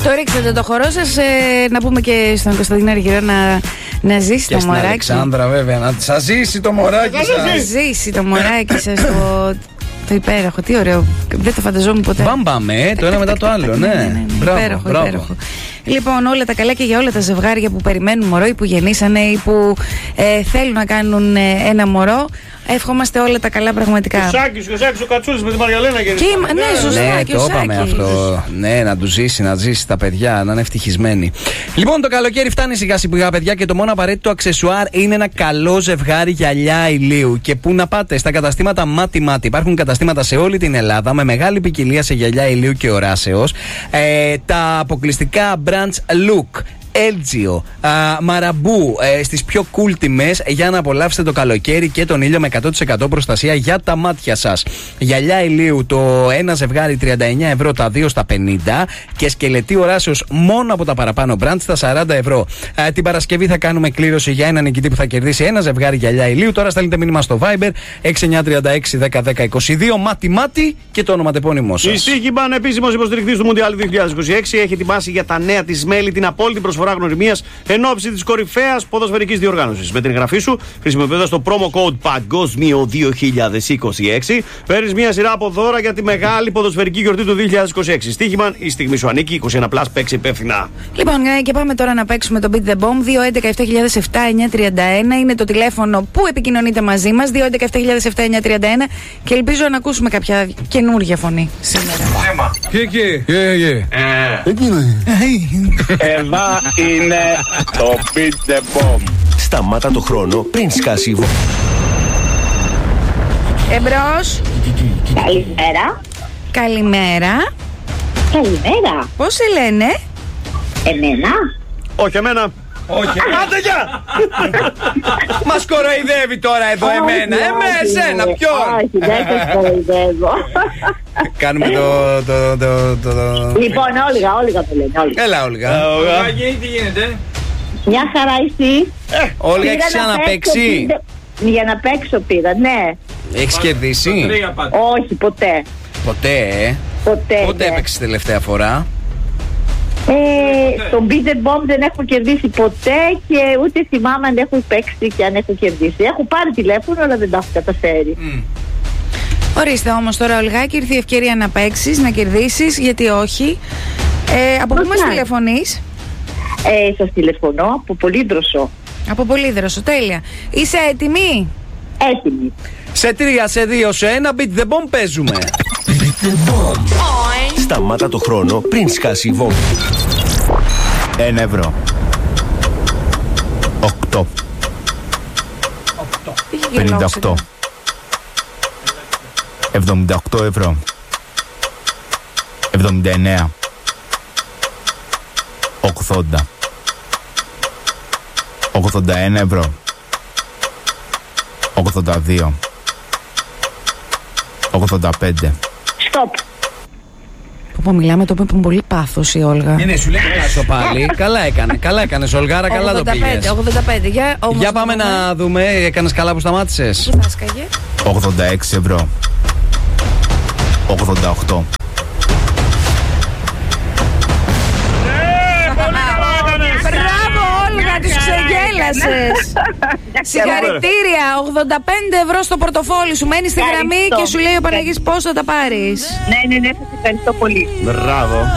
Το ρίξατε το χορό σας. Να πούμε και στον Κωνσταντίνο Αργυρό να ζήσει το μωράκι. Και στην Αλεξάνδρα βέβαια, να σας ζήσει το μωράκι σας. Να ζήσει το μωράκι σας το υπέροχο, τι ωραίο. Δεν το φανταζόμουν ποτέ. Μπαμπαμε, το ένα μετά το άλλο, ναι. Υπέροχο. Λοιπόν, όλα τα καλά και για όλα τα ζευγάρια που περιμένουν μωρό ή που γεννήσανε ή που θέλουν να κάνουν ένα μωρό. Ευχόμαστε όλα τα καλά πραγματικά. Ο Σάκης ο Κατσούλης με τη Μαριαλένα γεννήσανε. Ναι, σωστά. Ναι, και το ο είπαμε Σάκης. αυτό. Ναι, να ζήσει τα παιδιά, να είναι ευτυχισμένοι. Λοιπόν, το καλοκαίρι φτάνει σιγά σιγά, παιδιά, και το μόνο απαραίτητο αξεσουάρ είναι ένα καλό ζευγάρι γυαλιά ηλίου. Και πού να πάτε, στα καταστήματα Μάτι Μάτι. Υπάρχουν καταστήματα σε όλη την Ελλάδα με μεγάλη ποικιλία σε γυαλιά ηλίου και οράσεως. Τα αποκλειστικά brands Look, Έλτζιο, Μαραμπού στις πιο cool τιμές για να απολαύσετε το καλοκαίρι και τον ήλιο με 100% προστασία για τα μάτια σας. Γυαλιά ηλίου το ένα ζευγάρι 39 ευρώ, τα δύο στα 50 και σκελετή οράσεως μόνο από τα παραπάνω brands στα 40 ευρώ. Την Παρασκευή θα κάνουμε κλήρωση για έναν νικητή που θα κερδίσει ένα ζευγάρι γυαλιά ηλίου. Τώρα στέλνετε μήνυμα στο Viber 6936 1010 22 Μάτι Μάτι και το ονοματεπώνυμό σας. Η Stichiban, επίσημος υποστηρικτής του Μουντιάλ 2026, έχει ετοιμάσει για τα νέα της μέλη την απόλυτη προσφορά γνωριμίας εν ώψη της κορυφαίας ποδοσφαιρικής διοργάνωσης. Με την εγγραφή σου, χρησιμοποιώντας το promo code Παγκόσμιο 2026, παίρνεις μια σειρά από δώρα για τη μεγάλη ποδοσφαιρική γιορτή του 2026. Stichiban, η στιγμή σου ανήκει. 21+, παίξει υπεύθυνα. Λοιπόν, και πάμε τώρα να παίξουμε το Beat the Bomb. 211-7007-931 είναι το τηλέφωνο που επικοινωνείτε μαζί μας. 211-7007-931 και ελπίζω να ακούσουμε κάποια καινούργια φωνή σήμερα. Εδώ είναι το Beat the Bomb. Σταμάτα το χρόνο πριν σκάσει η βόμβα. Εμπρός. Καλημέρα. Καλημέρα. Καλημέρα. Πώς σε λένε? Εμένα. Όχι εμένα. Όχι. Άντε γεια! Μας κοροϊδεύει τώρα εδώ εμένα. Εσένα, ποιον? Όχι, δεν σας κοροϊδεύω. Κάνουμε το. Λοιπόν, Όλγα το λένε. Έλα, Όλγα. Τι γίνεται? Μια χαρά εσύ. Όλγα, έχεις ξαναπαίξει? Για να παίξω πήρα, ναι. Έχεις κερδίσει? Όχι, ποτέ. Ποτέ, Ποτέ. Πότε έπαιξες τελευταία φορά? Στον Beat the Bomb δεν έχω κερδίσει ποτέ και ούτε θυμάμαι αν έχω παίξει και αν έχω κερδίσει. Έχω πάρει τηλέφωνο, αλλά δεν τα έχω καταφέρει. Ορίστε όμως τώρα, Ολγάκη, ήρθε η ευκαιρία να παίξεις, να κερδίσεις, γιατί όχι. Από πού μας τηλεφωνείς? Σας τηλεφωνώ από Πολύδροσο. Από Πολύδροσο, τέλεια. Είσαι έτοιμη? Έτοιμη. Σε 3, σε 2, σε 1, Beat the Bomb παίζουμε. Beat the Bomb. Σταμάτα το χρόνο πριν σκάσει η βόμβα. 1 ευρώ. 8. 58. 78 ευρώ. 79. 80. 81 ευρώ. 82. 85. Στοπ. Που μιλάμε το είπε με πολύ πάθος η Όλγα. Ναι, σου λέει καλά πάλι. Καλά έκανες, Ολγάρα, καλά το πήγες. 85. Για πάμε να δούμε, έκανες καλά που σταμάτησες. Πού φάσκαγε? 86 ευρώ. 88. Μπράβο, Όλγα, τους ξεγέλασες. Συγχαρητήρια, 85 ευρώ στο πορτοφόλι σου. Μένεις στη γραμμή και σου λέει ο Παναγής πώς θα τα πάρεις. Ναι, σας ευχαριστώ πολύ. Μπράβο.